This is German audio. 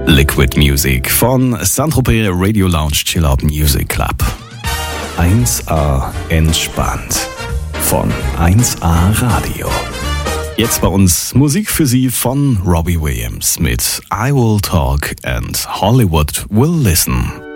Liquid Music von Saint-Tropez Radio Lounge Chill Out Music Club. 1A entspannt von 1A Radio. Jetzt bei uns Musik für Sie von Robbie Williams mit I Will Talk and Hollywood Will Listen.